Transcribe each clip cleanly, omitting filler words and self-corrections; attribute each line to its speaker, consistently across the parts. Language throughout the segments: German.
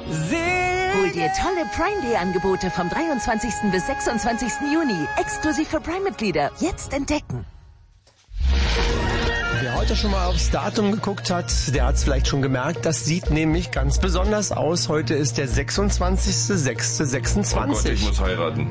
Speaker 1: Hol dir tolle Prime Day Angebote vom 23. bis 26. Juni. Exklusiv für Prime-Mitglieder. Jetzt entdecken.
Speaker 2: Wer heute schon mal aufs Datum geguckt hat, der hat es vielleicht schon gemerkt. Das sieht nämlich ganz besonders aus. Heute ist der 26.06.26.
Speaker 3: Oh Gott, ich muss heiraten.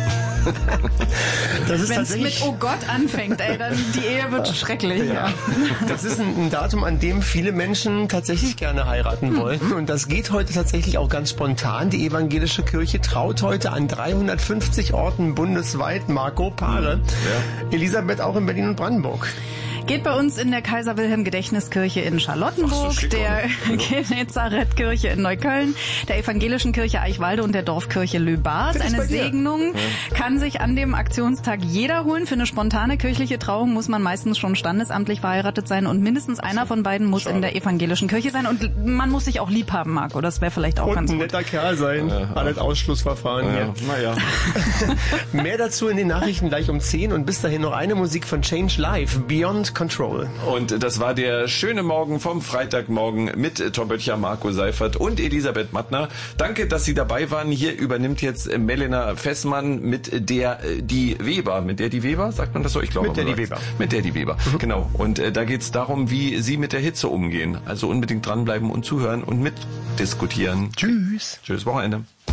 Speaker 4: Wenn es mit Oh Gott anfängt, ey, dann die Ehe wird schrecklich. Ja.
Speaker 2: Das ist ein Datum, an dem viele Menschen tatsächlich gerne heiraten wollen. Und das geht heute tatsächlich auch ganz spontan. Die evangelische Kirche traut heute an 350 Orten bundesweit Marco Paare. Ja. Elisabeth auch in Berlin und Brandenburg.
Speaker 4: Geht bei uns in der Kaiser-Wilhelm-Gedächtniskirche in Charlottenburg, so der Genezareth-Kirche in Neukölln, der Evangelischen Kirche Eichwalde und der Dorfkirche Löbars. Eine Segnung kann sich an dem Aktionstag jeder holen. Für eine spontane kirchliche Trauung muss man meistens schon standesamtlich verheiratet sein und mindestens einer von beiden muss in der Evangelischen Kirche sein. Und man muss sich auch lieb haben, Marco. Das wäre vielleicht auch
Speaker 2: und
Speaker 4: ganz gut.
Speaker 2: Und ein netter Kerl sein. Alles Ausschlussverfahren hier.
Speaker 3: Naja.
Speaker 2: Mehr dazu in den Nachrichten gleich um 10 und bis dahin noch eine Musik von Change Life, Beyond Control.
Speaker 3: Und das war der schöne Morgen vom Freitagmorgen mit Tom Böttcher, Marco Seifert und Elisabeth Mattner. Danke, dass Sie dabei waren. Hier übernimmt jetzt Melena Fessmann mit der die Weber. Mit der die Weber? Sagt man das so? Ich glaube.
Speaker 2: Mit der die Weber.
Speaker 3: Mit der die Weber. Genau. Und da geht es darum, wie Sie mit der Hitze umgehen. Also unbedingt dranbleiben und zuhören und mitdiskutieren.
Speaker 2: Tschüss.
Speaker 3: Tschüss, Wochenende.